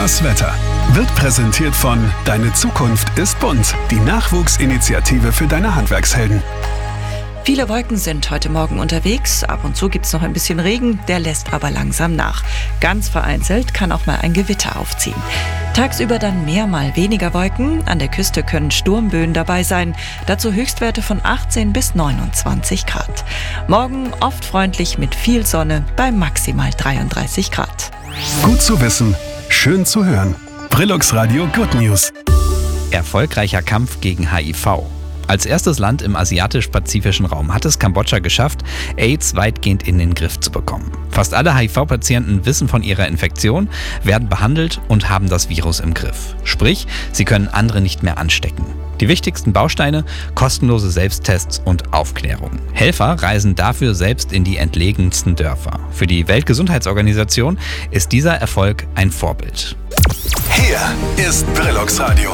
Das Wetter wird präsentiert von Deine Zukunft ist bunt, die Nachwuchsinitiative für deine Handwerkshelden. Viele Wolken sind heute Morgen unterwegs. Ab und zu gibt es noch ein bisschen Regen, der lässt aber langsam nach. Ganz vereinzelt kann auch mal ein Gewitter aufziehen. Tagsüber dann mehr, mal weniger Wolken. An der Küste können Sturmböen dabei sein. Dazu Höchstwerte von 18 bis 29 Grad. Morgen oft freundlich mit viel Sonne bei maximal 33 Grad. Gut zu wissen, schön zu hören. Brillux Radio Good News. Erfolgreicher Kampf gegen HIV. Als erstes Land im asiatisch-pazifischen Raum hat es Kambodscha geschafft, AIDS weitgehend in den Griff zu bekommen. Fast alle HIV-Patienten wissen von ihrer Infektion, werden behandelt und haben das Virus im Griff. Sprich, sie können andere nicht mehr anstecken. Die wichtigsten Bausteine: kostenlose Selbsttests und Aufklärung. Helfer reisen dafür selbst in die entlegensten Dörfer. Für die Weltgesundheitsorganisation ist dieser Erfolg ein Vorbild. Hier ist Brillux Radio.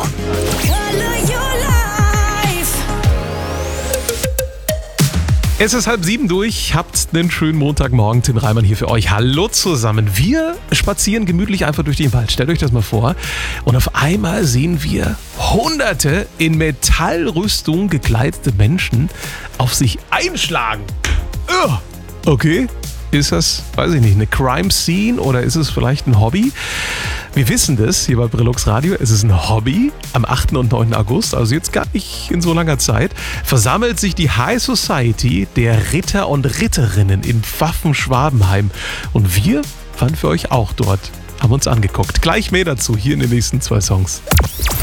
Es ist 6:30 durch, habt einen schönen Montagmorgen, Tim Reimann hier für euch. Hallo zusammen. Wir spazieren gemütlich einfach durch den Wald. Stellt euch das mal vor. Und auf einmal sehen wir Hunderte in Metallrüstung gekleidete Menschen auf sich einschlagen. Okay. Ist das, weiß ich nicht, eine Crime Scene oder ist es vielleicht ein Hobby? Wir wissen das hier bei Brillux Radio. Es ist ein Hobby. Am 8. und 9. August, also jetzt gar nicht in so langer Zeit, versammelt sich die High Society der Ritter und Ritterinnen in Pfaffen-Schwabenheim. Und wir waren für euch auch dort, haben uns angeguckt. Gleich mehr dazu hier in den nächsten 2 Songs.